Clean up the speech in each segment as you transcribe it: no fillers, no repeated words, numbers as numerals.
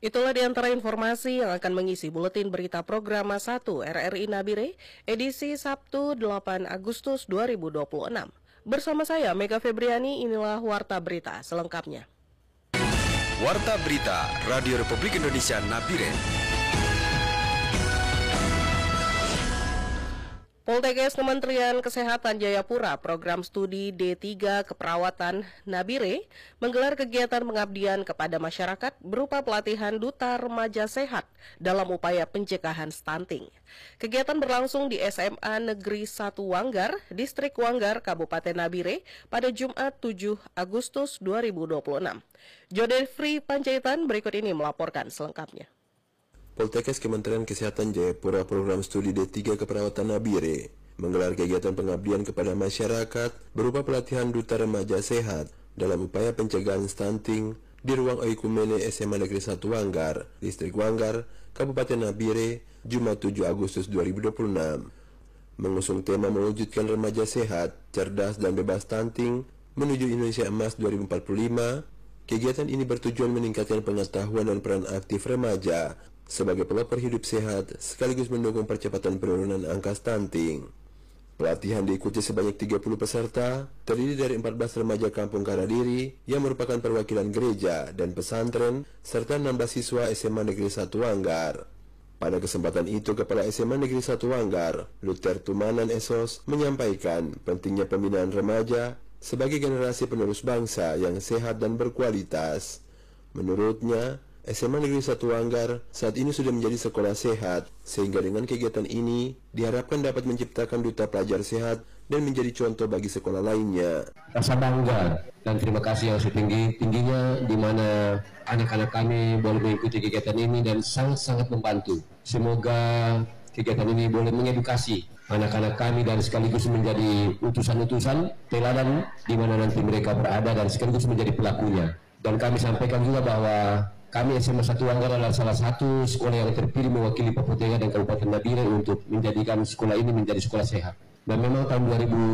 Itulah di antara informasi yang akan mengisi buletin berita program 1 RRI Nabire edisi Sabtu 8 Agustus 2026. Bersama saya Mega Febriani, inilah Warta Berita selengkapnya. Warta Berita Radio Republik Indonesia Nabire. Poltekkes Kementerian Kesehatan Jayapura program studi D3 Keperawatan Nabire menggelar kegiatan pengabdian kepada masyarakat berupa pelatihan duta remaja sehat dalam upaya pencegahan stunting. Kegiatan berlangsung di SMA Negeri 1 Wanggar, Distrik Wanggar, Kabupaten Nabire pada Jumat 7 Agustus 2026. Jodefri Panjaitan berikut ini melaporkan selengkapnya. Poltekkes Kementerian Kesehatan Jayapura program studi D3 Keperawatan Nabire menggelar kegiatan pengabdian kepada masyarakat berupa pelatihan duta remaja sehat dalam upaya pencegahan stunting di ruang oikumene SMA Negeri 1 Wanggar, Distrik Wanggar, Kabupaten Nabire, Jumat 7 Agustus 2026. Mengusung tema mewujudkan remaja sehat, cerdas dan bebas stunting menuju Indonesia Emas 2045, kegiatan ini bertujuan meningkatkan pengetahuan dan peran aktif remaja sebagai pelopor hidup sehat sekaligus mendukung percepatan penurunan angka stunting. Pelatihan diikuti sebanyak 30 peserta, terdiri dari 14 remaja Kampung Karadiri yang merupakan perwakilan gereja dan pesantren, serta 16 siswa SMA Negeri 1 Wanggar. Pada kesempatan itu, Kepala SMA Negeri 1 Wanggar, Luther Tumanan Esos, menyampaikan pentingnya pembinaan remaja sebagai generasi penerus bangsa yang sehat dan berkualitas. Menurutnya, SMA Negeri 1 Wanggar saat ini sudah menjadi sekolah sehat, sehingga dengan kegiatan ini diharapkan dapat menciptakan duta pelajar sehat dan menjadi contoh bagi sekolah lainnya. Rasa bangga dan terima kasih yang setinggi-tingginya di mana anak-anak kami boleh mengikuti kegiatan ini dan sangat-sangat membantu. Semoga kegiatan ini boleh mengedukasi anak-anak kami dan sekaligus menjadi utusan-utusan teladan di mana nanti mereka berada dan sekaligus menjadi pelakunya. Dan kami sampaikan juga bahwa kami SMA 1 Wanggar adalah salah satu sekolah yang terpilih mewakili Papua Tengah dan Kabupaten Nabire untuk menjadikan sekolah ini menjadi sekolah sehat. Dan memang tahun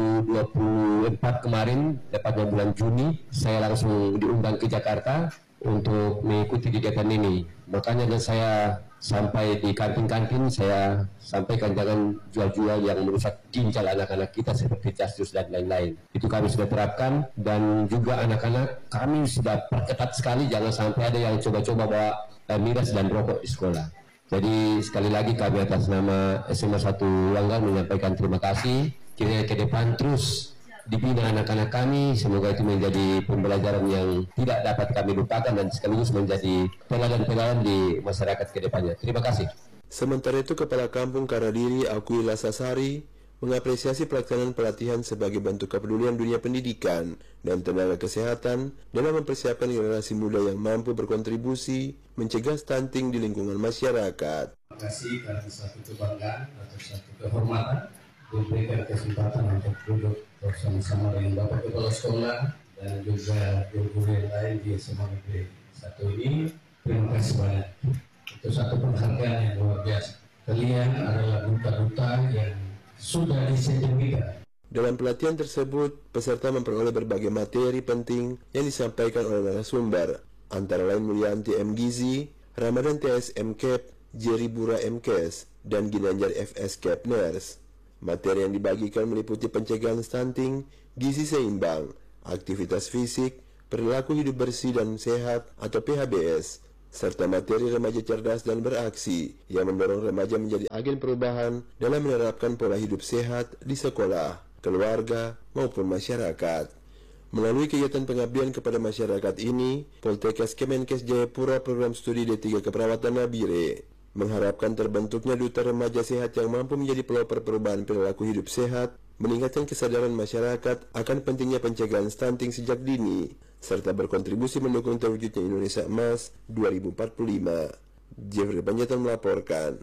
2024 kemarin, tepatnya bulan Juni, saya langsung diundang ke Jakarta untuk mengikuti kegiatan ini. Makanya dan saya sampai di kantin-kantin, saya sampaikan jangan jual-jual yang merusak ginjal anak-anak kita seperti Jastus dan lain-lain. Itu kami sudah terapkan dan juga anak-anak kami sudah perketat sekali jangan sampai ada yang coba-coba bawa miras dan rokok di sekolah. Jadi sekali lagi kami atas nama SMA 1 Wanggar menyampaikan terima kasih. Kiranya ke depan terus dibina anak-anak kami, semoga itu menjadi pembelajaran yang tidak dapat kami lupakan dan sekaligus menjadi teladan-teladan di masyarakat ke depannya. Terima kasih. Sementara itu, Kepala Kampung Karadiri Akui Lasasari mengapresiasi pelaksanaan pelatihan sebagai bentuk kepedulian dunia pendidikan dan tenaga kesehatan dalam mempersiapkan generasi muda yang mampu berkontribusi mencegah stunting di lingkungan masyarakat. Terima kasih karena suatu kebanggaan atau suatu kehormatan diberikan kesempatan untuk duduk bersama-sama dengan Bapak Kepala Sekolah dan juga guru-guru yang lain di SMA Negeri 1 ini. Terima kasih banyak. Itu satu penghargaan yang luar biasa. Kalian adalah duta-duta yang sudah disertifikat. Dalam pelatihan tersebut, peserta memperoleh berbagai materi penting yang disampaikan oleh narasumber, antara lain Mulyanti M. Gizi, Ramadan TS MCAP, Jerry Bura MKes, dan Ginanjar FS Cap Nurse. Materi yang dibagikan meliputi pencegahan stunting, gizi seimbang, aktivitas fisik, perilaku hidup bersih dan sehat atau PHBS, serta materi remaja cerdas dan beraksi yang mendorong remaja menjadi agen perubahan dalam menerapkan pola hidup sehat di sekolah, keluarga, maupun masyarakat. Melalui kegiatan pengabdian kepada masyarakat ini, Poltekkes Kemenkes Jayapura program studi D3 Keperawatan Nabire mengharapkan terbentuknya duta remaja sehat yang mampu menjadi pelopor perubahan perilaku hidup sehat, meningkatkan kesadaran masyarakat akan pentingnya pencegahan stunting sejak dini, serta berkontribusi mendukung terwujudnya Indonesia Emas 2045. Jeffrey Panjaitan melaporkan.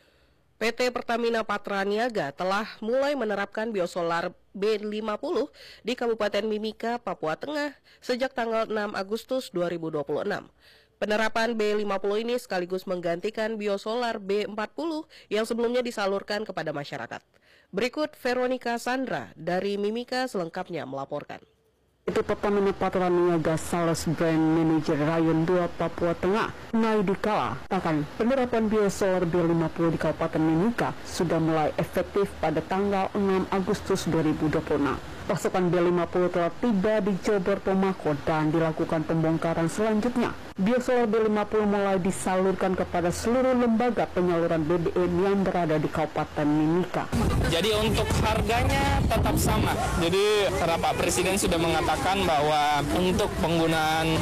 PT Pertamina Patraniaga telah mulai menerapkan biosolar B50 di Kabupaten Mimika, Papua Tengah sejak tanggal 6 Agustus 2026. Penerapan B50 ini sekaligus menggantikan biosolar B40 yang sebelumnya disalurkan kepada masyarakat. Berikut Veronica Sandra dari Mimika selengkapnya melaporkan. Itu Pertamina Patraniaga Sales Brand Manager Rayon 2 Papua Tengah, Naidi Kala, bahkan penerapan biosolar B50 di Kabupaten Mimika sudah mulai efektif pada tanggal 6 Agustus 2026. Pasokan B50 telah tiba di Jober Pomako dan dilakukan pembongkaran selanjutnya. Biosolar B50 mulai disalurkan kepada seluruh lembaga penyaluran BBM yang berada di Kabupaten Mimika. Jadi untuk harganya tetap sama. Jadi karena Pak Presiden sudah mengatakan bahwa untuk penggunaan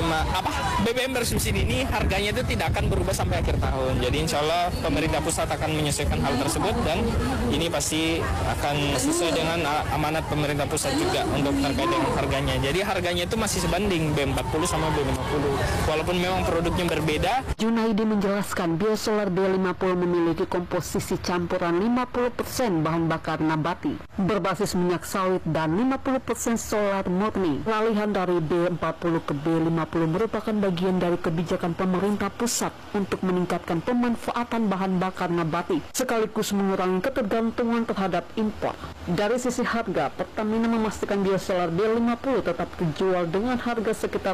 BBM bersubsidi ini harganya itu tidak akan berubah sampai akhir tahun. Jadi insya Allah pemerintah pusat akan menyesuaikan hal tersebut dan ini pasti akan sesuai dengan amanat pemerintah pusat juga untuk terkait dengan harganya. Jadi harganya itu masih sebanding B40 sama B50. Walaupun memang produknya berbeda. Junaidi menjelaskan biosolar B50 memiliki komposisi campuran 50% bahan bakar nabati berbasis minyak sawit dan 50% solar murni. Peralihan dari B40 ke B50 merupakan bagian dari kebijakan pemerintah pusat untuk meningkatkan pemanfaatan bahan bakar nabati sekaligus mengurangi ketergantungan terhadap impor. Dari sisi harga, Pertamina memastikan biosolar B50 tetap dijual dengan harga sekitar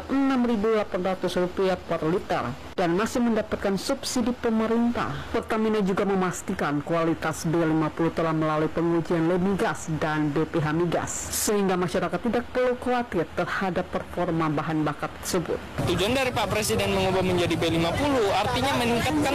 Rp6.800 per liter dan masih mendapatkan subsidi pemerintah. Pertamina juga memastikan kualitas B50 telah melalui pengujian LEMIGAS dan BPH Migas sehingga masyarakat tidak perlu khawatir terhadap performa bahan bakar tersebut. Tujuan dari Pak Presiden mengubah menjadi B50 artinya meningkatkan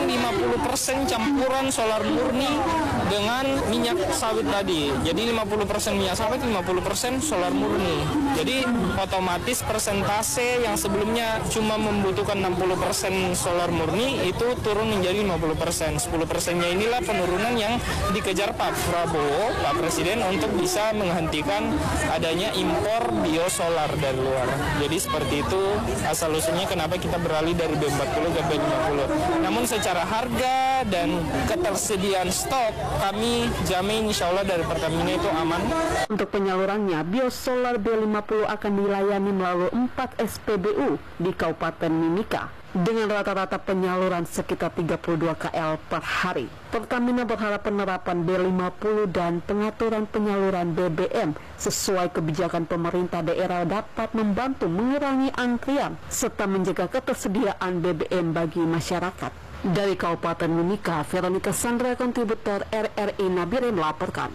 50% campuran solar murni dengan minyak sawit tadi. Jadi 50% minyak sawit, 50% solar murni. Jadi otomatis persentase yang sebelumnya cuma membutuhkan 60% solar murni itu turun menjadi 50%. 10%-nya inilah penurunan yang dikejar Pak Prabowo, Pak Presiden untuk bisa menghentikan adanya impor biosolar dari luar. Jadi seperti itu asal usulnya kenapa kita beralih dari B40 ke B50. Namun secara harga dan ketersediaan stok kami jamin insya Allah dari Pertamina itu aman. Untuk penyalurannya, biosolar B50 akan dilayani melalui 4 SPBU di Kabupaten Mimika dengan rata-rata penyaluran sekitar 32 KL per hari. Pertamina berharap penerapan B50 dan pengaturan penyaluran BBM sesuai kebijakan pemerintah daerah dapat membantu mengurangi antrian serta menjaga ketersediaan BBM bagi masyarakat. Dari Kabupaten Mimika, Veronica Sandra, kontributor RRI Nabire melaporkan.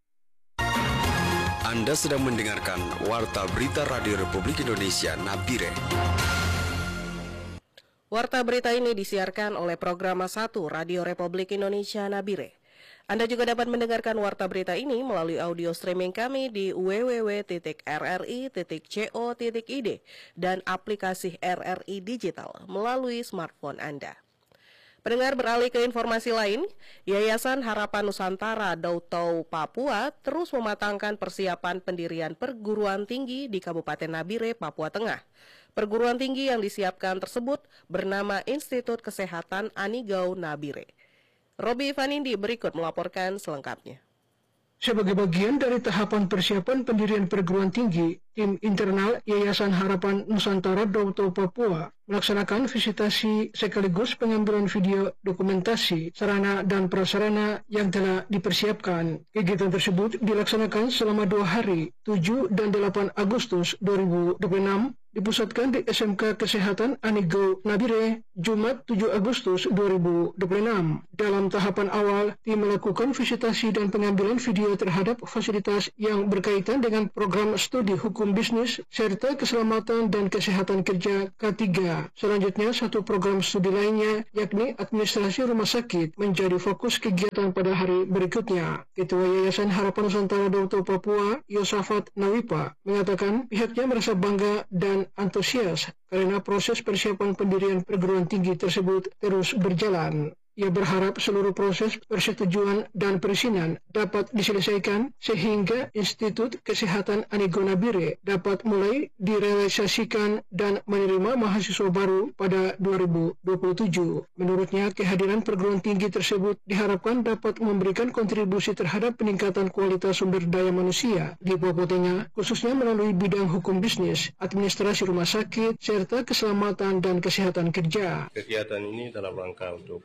Anda sedang mendengarkan Warta Berita Radio Republik Indonesia Nabire. Warta berita ini disiarkan oleh Programa 1 Radio Republik Indonesia Nabire. Anda juga dapat mendengarkan warta berita ini melalui audio streaming kami di www.rri.co.id dan aplikasi RRI Digital melalui smartphone Anda. Pendengar, beralih ke informasi lain, Yayasan Harapan Nusantara Dautau Papua terus mematangkan persiapan pendirian perguruan tinggi di Kabupaten Nabire, Papua Tengah. Perguruan tinggi yang disiapkan tersebut bernama Institut Kesehatan Anigau Nabire. Robi Vanindi berikut melaporkan selengkapnya. Sebagai bagian dari tahapan persiapan pendirian perguruan tinggi, tim internal Yayasan Harapan Nusantara Dautau Papua melaksanakan visitasi sekaligus pengambilan video dokumentasi sarana dan prasarana yang telah dipersiapkan. Kegiatan tersebut dilaksanakan selama 2 hari, 7 dan 8 Agustus 2026, dipusatkan di SMK Kesehatan Anigau Nabire, Jumat 7 Agustus 2026. Dalam tahapan awal, tim melakukan visitasi dan pengambilan video terhadap fasilitas yang berkaitan dengan program studi hukum bisnis serta keselamatan dan kesehatan kerja K3. Selanjutnya, satu program studi lainnya, yakni administrasi rumah sakit, menjadi fokus kegiatan pada hari berikutnya. Ketua Yayasan Harapan Nusantara Dautau Papua, Yosafat Nawipa, mengatakan pihaknya merasa bangga dan antusias karena proses persiapan pendirian perguruan tinggi tersebut terus berjalan. Ia berharap seluruh proses persetujuan dan perizinan dapat diselesaikan sehingga Institut Kesehatan Anigau Nabire dapat mulai direalisasikan dan menerima mahasiswa baru pada 2027. Menurutnya, kehadiran perguruan tinggi tersebut diharapkan dapat memberikan kontribusi terhadap peningkatan kualitas sumber daya manusia di Papua Tengah, khususnya melalui bidang hukum bisnis, administrasi rumah sakit, serta keselamatan dan kesehatan kerja. Kegiatan ini dalam rangka untuk visitasi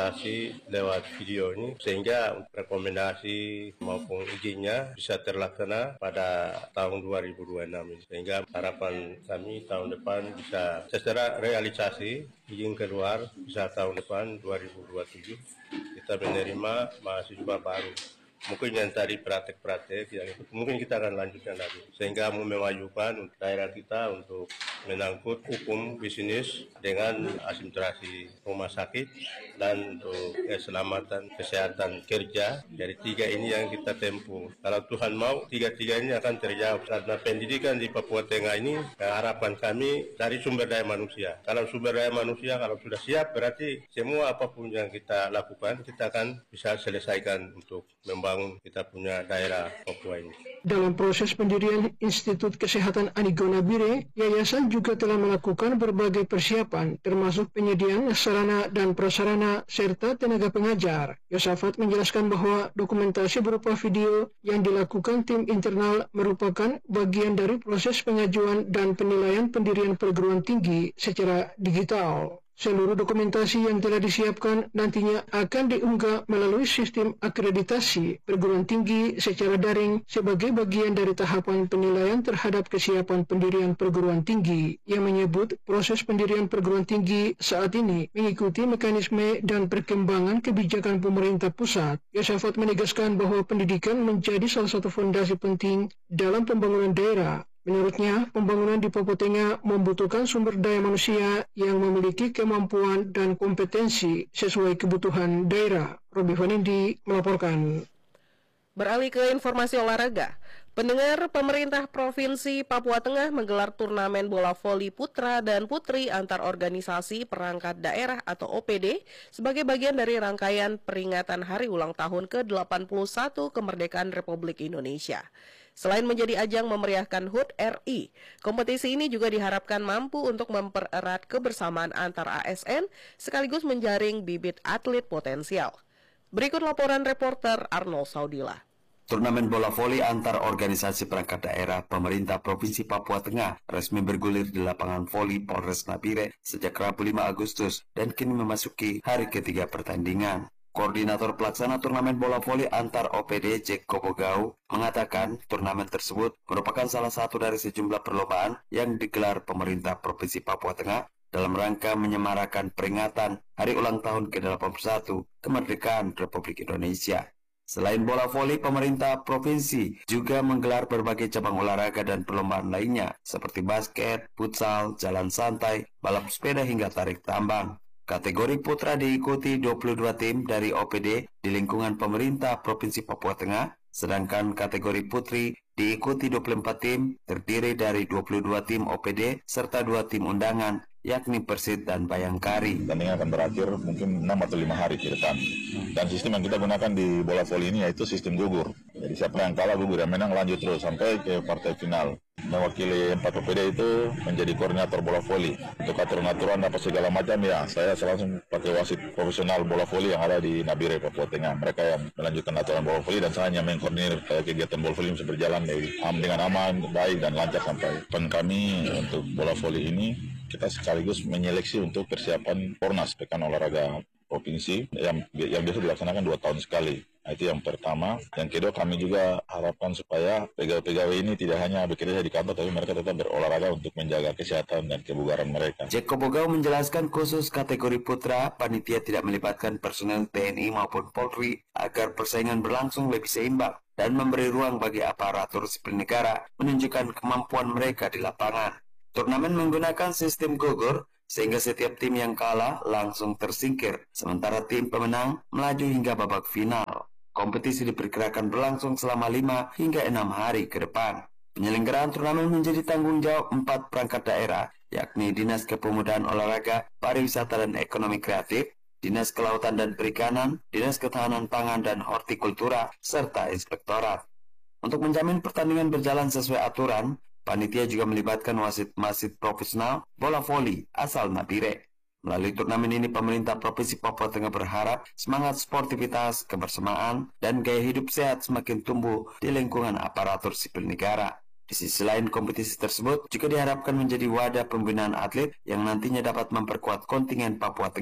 presentasi lewat video ini, sehingga rekomendasi maupun izinnya bisa terlaksana pada tahun 2026 ini. Sehingga harapan kami tahun depan bisa secara realisasi izin keluar bisa tahun depan 2027 kita menerima mahasiswa baru. Mungkin yang tadi praktek-praktek yang itu mungkin kita akan lanjutkan lagi, sehingga memajukan daerah kita untuk menangkut hukum bisnis dengan administrasi rumah sakit dan untuk keselamatan kesehatan kerja. Dari 3 ini yang kita tempuh. Kalau Tuhan mau 3 ini akan terjawab, karena pendidikan di Papua Tengah ini harapan kami dari sumber daya manusia. Kalau sumber daya manusia kalau sudah siap, berarti semua apapun yang kita lakukan kita akan bisa selesaikan untuk membangun kita punya daerah Papua ini. Dalam proses pendirian Institut Kesehatan Anigo Nabire, yayasan juga telah melakukan berbagai persiapan, termasuk penyediaan sarana dan prasarana serta tenaga pengajar. Yosafat menjelaskan bahwa dokumentasi berupa video yang dilakukan tim internal merupakan bagian dari proses pengajuan dan penilaian pendirian perguruan tinggi secara digital. Seluruh dokumentasi yang telah disiapkan nantinya akan diunggah melalui sistem akreditasi perguruan tinggi secara daring sebagai bagian dari tahapan penilaian terhadap kesiapan pendirian perguruan tinggi, yang menyebut proses pendirian perguruan tinggi saat ini mengikuti mekanisme dan perkembangan kebijakan pemerintah pusat. Yosafat menegaskan bahwa pendidikan menjadi salah satu fondasi penting dalam pembangunan daerah. Menurutnya, pembangunan di Papua Tengah membutuhkan sumber daya manusia yang memiliki kemampuan dan kompetensi sesuai kebutuhan daerah. Robi Vanindi melaporkan. Beralih ke informasi olahraga, pendengar, pemerintah Provinsi Papua Tengah menggelar turnamen bola voli putra dan putri antar organisasi perangkat daerah atau OPD sebagai bagian dari rangkaian peringatan hari ulang tahun ke-81 kemerdekaan Republik Indonesia. Selain menjadi ajang memeriahkan HUT RI, kompetisi ini juga diharapkan mampu untuk mempererat kebersamaan antar ASN sekaligus menjaring bibit atlet potensial. Berikut laporan reporter Arnold Saudila. Turnamen bola voli antar organisasi perangkat daerah pemerintah Provinsi Papua Tengah resmi bergulir di lapangan voli Polres Nabire sejak Rabu 5 Agustus dan kini memasuki hari ketiga pertandingan. Koordinator pelaksana turnamen bola voli antar OPD Jack Kobogau mengatakan turnamen tersebut merupakan salah satu dari sejumlah perlombaan yang digelar pemerintah Provinsi Papua Tengah dalam rangka menyemarakan peringatan Hari Ulang Tahun ke-81 Kemerdekaan Republik Indonesia. Selain bola voli, pemerintah provinsi juga menggelar berbagai cabang olahraga dan perlombaan lainnya seperti basket, futsal, jalan santai, balap sepeda hingga tarik tambang. Kategori putra diikuti 22 tim dari OPD di lingkungan pemerintah Provinsi Papua Tengah, sedangkan kategori putri diikuti 24 tim terdiri dari 22 tim OPD serta 2 tim undangan, yakni Persit dan Bayangkari. Pertandingan akan berakhir mungkin 6 atau 5 hari ke depan. Dan sistem yang kita gunakan di bola voli ini yaitu sistem gugur. Jadi siapa yang kalah gugur, yang menang lanjut terus sampai ke partai final. Mewakili 4 OPD itu menjadi koordinator bola voli. Untuk aturan-aturan apa segala macam ya, saya langsung pakai wasit profesional bola voli yang ada di Nabire, Papua Tengah. Mereka yang melanjutkan aturan bola voli dan saya hanya mengkoordinir kegiatan bola voli bisa berjalan dengan aman, baik dan lancar sampai. Dan kami untuk bola voli ini kita sekaligus menyeleksi untuk persiapan Pornas Pekan Olahraga Provinsi yang biasa dilaksanakan 2 tahun sekali. Nah, itu yang pertama. Yang kedua, kami juga harapkan supaya pegawai-pegawai ini tidak hanya bekerja di kantor, tapi mereka tetap berolahraga untuk menjaga kesehatan dan kebugaran mereka. Jack Kobogau menjelaskan khusus kategori putra, panitia tidak melibatkan personel TNI maupun Polri agar persaingan berlangsung lebih seimbang dan memberi ruang bagi aparatur sipil negara menunjukkan kemampuan mereka di lapangan. Turnamen menggunakan sistem gugur, sehingga setiap tim yang kalah langsung tersingkir, sementara tim pemenang melaju hingga babak final. Kompetisi diperkirakan berlangsung selama 5 hingga 6 hari ke depan. Penyelenggaraan turnamen menjadi tanggung jawab 4 perangkat daerah, yakni Dinas Kepemudaan Olahraga, Pariwisata dan Ekonomi Kreatif, Dinas Kelautan dan Perikanan, Dinas Ketahanan Pangan dan Hortikultura, serta Inspektorat. Untuk menjamin pertandingan berjalan sesuai aturan, panitia juga melibatkan wasit profesional bola voli asal Nabire. Melalui turnamen ini, pemerintah Provinsi Papua Tengah berharap semangat sportivitas, kebersamaan, dan gaya hidup sehat semakin tumbuh di lingkungan aparatur sipil negara. Di sisi lain, kompetisi tersebut juga diharapkan menjadi wadah pembinaan atlet yang nantinya dapat memperkuat kontingen Papua Tengah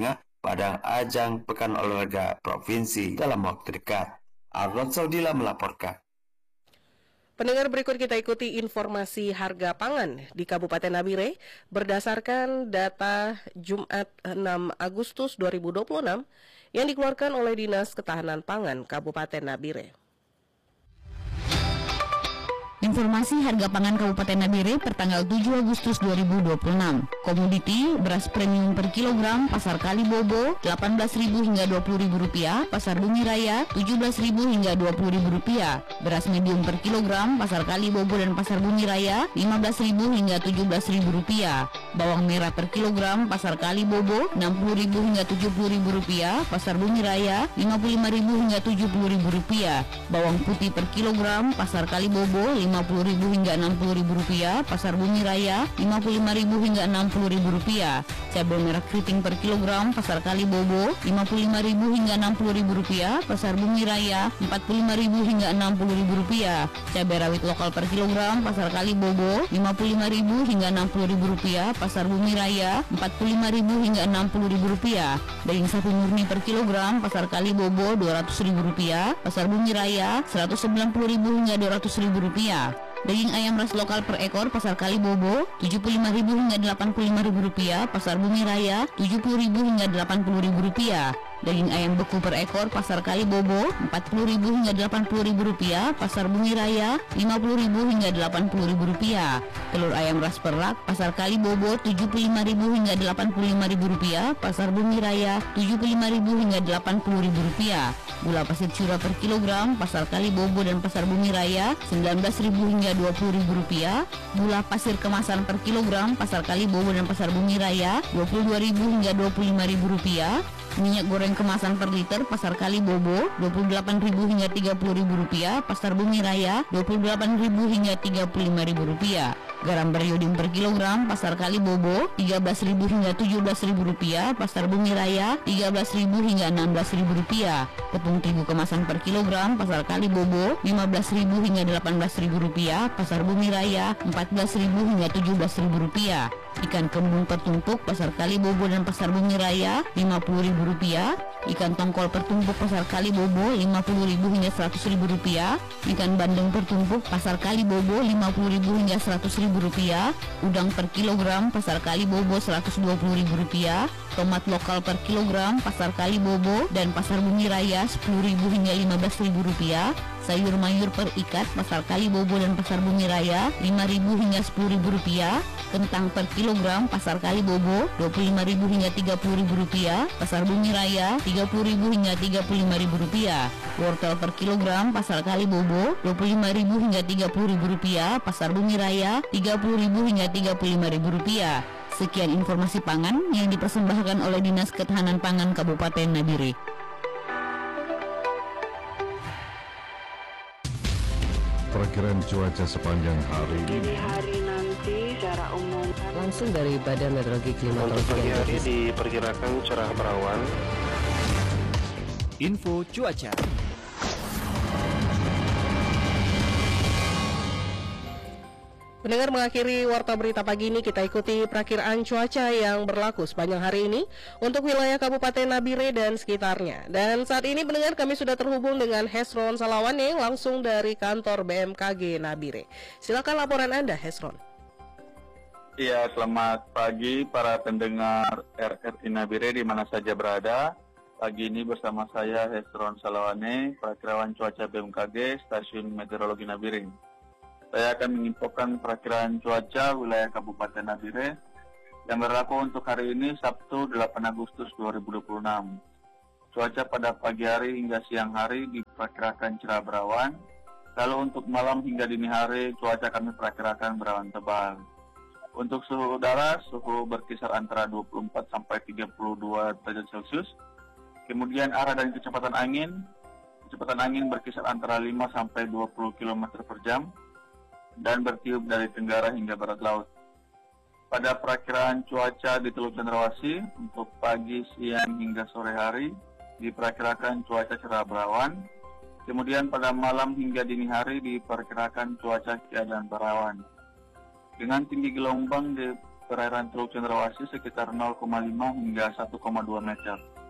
pada ajang Pekan Olahraga Provinsi dalam waktu dekat. Arnold Saudila melaporkan. Pendengar, berikut kita ikuti informasi harga pangan di Kabupaten Nabire berdasarkan data Jumat 6 Agustus 2026 yang dikeluarkan oleh Dinas Ketahanan Pangan Kabupaten Nabire. Informasi harga pangan Kabupaten Nabire pertanggal 7 Agustus 2026. Komoditi beras premium per kilogram pasar Kalibobo 18.000 hingga 20.000 rupiah, pasar Bumi Raya 17.000 hingga 20.000 rupiah. Beras medium per kilogram pasar Kalibobo dan pasar Bumi Raya 15.000 hingga 17.000 rupiah. Bawang merah per kilogram pasar Kalibobo 60.000 hingga 70.000 rupiah, pasar Bumi Raya 55.000 hingga 70.000 rupiah. Bawang putih per kilogram pasar Kalibobo 50.000 hingga 60.000 rupiah, pasar Bumi Raya 55.000 hingga 60.000 rupiah. Cabai merah keriting per kilogram pasar Kalibobo 55.000 hingga 60.000 rupiah, pasar Bumi Raya 45.000 hingga 60.000 rupiah. Cabai rawit lokal per kilogram pasar Kalibobo 55.000 hingga 60.000 rupiah, pasar Bumi Raya 45.000 hingga 60.000 rupiah. Daging sapi murni per kilogram pasar Kalibobo 200.000 rupiah, pasar Bumi Raya 190.000 hingga 200.000 rupiah. Daging ayam ras lokal per ekor pasar Kalibobo 75.000 hingga 85.000 rupiah, pasar Bumi Raya 70.000 hingga 80.000 rupiah. Daging ayam beku per ekor pasar Kalibobo 40.000 hingga 80.000 rupiah, pasar Bumi Raya 50.000 hingga 80.000 rupiah. Telur ayam ras perak pasar Kalibobo 75.000 hingga 85.000 rupiah, pasar Bumi Raya 75.000 hingga 80.000 rupiah. Gula pasir curah per kilogram pasar Kalibobo dan pasar Bumi Raya 19.000 hingga 20.000 rupiah. Gula pasir kemasan per kilogram pasar Kalibobo dan pasar Bumi Raya 22.000 hingga 25.000 rupiah. Minyak goreng kemasan per liter pasar Kalibobo 28.000 hingga 30.000 rupiah, pasar Bumi Raya 28.000 hingga 35.000 rupiah. Garam beriodium per kilogram pasar Kalibobo 13.000 hingga 17.000 rupiah, pasar Bumi Raya 13.000 hingga 16.000 rupiah. Tepung terigu kemasan per kilogram pasar Kalibobo 15.000 hingga 18.000 rupiah, pasar Bumi Raya 14.000 hingga 17.000 rupiah. Ikan kembung pertumpuk pasar Kalibobo dan pasar Bumi Raya 50.000 rupiah. Ikan tongkol pertumpuk pasar Kalibobo 50.000 hingga 100.000 rupiah. Ikan bandeng pertumpuk pasar Kalibobo 50.000 hingga 100.000 rupiah. Udang per kilogram pasar Kalibobo 120.000 rupiah. Tomat lokal per kilogram pasar Kalibobo dan pasar Bumi Raya 10.000 hingga 15.000 rupiah. Sayur mayur per ikat pasar Kalibobo dan pasar Bumi Raya 5.000 hingga 10.000 rupiah. Kentang per kilogram pasar Kalibobo 25.000 hingga 30.000 rupiah, pasar Bumi Raya 30.000 hingga 35.000 rupiah. Wortel per kilogram pasar Kalibobo 25.000 hingga 30.000 rupiah, pasar Bumi Raya 30.000 hingga 35.000 rupiah. Sekian informasi pangan yang dipersembahkan oleh Dinas Ketahanan Pangan Kabupaten Nabire. Perkiraan cuaca sepanjang hari ini. Hari nanti secara umum langsung dari Badan Meteorologi Klimatologi. Untuk pagi hari diperkirakan cerah berawan. Info cuaca. Pendengar, mengakhiri warta berita pagi ini, kita ikuti perakiraan cuaca yang berlaku sepanjang hari ini untuk wilayah Kabupaten Nabire dan sekitarnya. Dan saat ini pendengar, kami sudah terhubung dengan Hesron Salawane langsung dari kantor BMKG Nabire. Silakan laporan Anda, Hesron. Iya, selamat pagi para pendengar RRI Nabire di mana saja berada. Pagi ini bersama saya Hesron Salawane, perakiraan cuaca BMKG Stasiun Meteorologi Nabire. Saya akan menginfokan perakiraan cuaca wilayah Kabupaten Nabire yang berlaku untuk hari ini Sabtu 8 Agustus 2026. Cuaca pada pagi hari hingga siang hari diperkirakan cerah berawan. Lalu untuk malam hingga dini hari cuaca kami perkirakan berawan tebal. Untuk suhu udara, suhu berkisar antara 24 sampai 32 derajat Celcius. Kemudian arah dan kecepatan angin berkisar antara 5 sampai 20 km per jam. Dan bertiup dari tenggara hingga barat laut. Pada perakiraan cuaca di Teluk Cendrawasih untuk pagi, siang hingga sore hari diperkirakan cuaca cerah berawan. Kemudian pada malam hingga dini hari diperkirakan cuaca keadaan berawan. Dengan tinggi gelombang di perairan Teluk Cendrawasih sekitar 0,5 hingga 1,2 meter.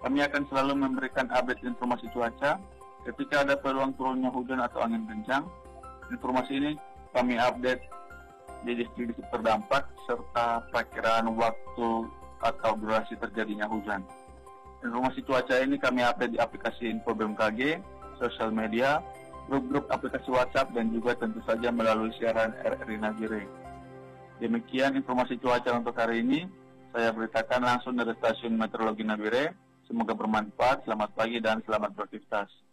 Kami akan selalu memberikan update informasi cuaca ketika ada peluang turunnya hujan atau angin kencang. Informasi ini kami update di distrik terdampak serta perakiraan waktu atau durasi terjadinya hujan. Informasi cuaca ini kami update di aplikasi Info BMKG, sosial media, grup-grup aplikasi WhatsApp, dan juga tentu saja melalui siaran RRI Nabire. Demikian informasi cuaca untuk hari ini. Saya beritakan langsung dari Stasiun Meteorologi Nabire. Semoga bermanfaat. Selamat pagi dan selamat beraktivitas.